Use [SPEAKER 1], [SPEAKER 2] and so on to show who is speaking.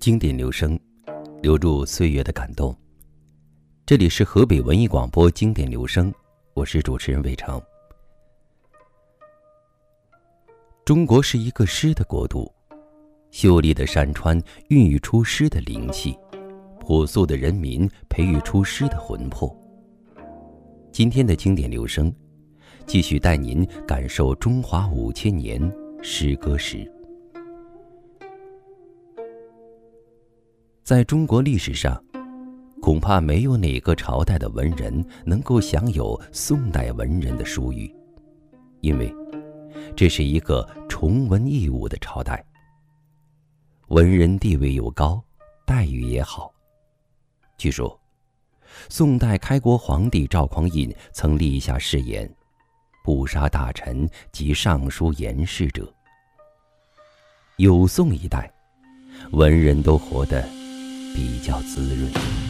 [SPEAKER 1] 经典留声，留住岁月的感动。这里是河北文艺广播经典留声，我是主持人魏成。中国是一个诗的国度，秀丽的山川孕育出诗的灵气，朴素的人民培育出诗的魂魄。今天的经典留声，继续带您感受中华5000年诗歌史。在中国历史上，恐怕没有哪个朝代的文人能够享有宋代文人的殊遇，因为这是一个崇文抑武的朝代，文人地位又高，待遇也好。据说宋代开国皇帝赵匡胤曾立下誓言，不杀大臣及上书言事者。有宋一代，文人都活得比较滋润。